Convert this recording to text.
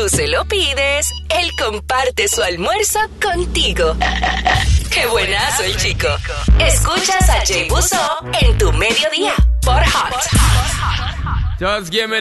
tú se lo pides, él comparte su almuerzo contigo. ¡Qué buenazo el chico! Escuchas a Jay Buzó en tu mediodía por Hot. Just give me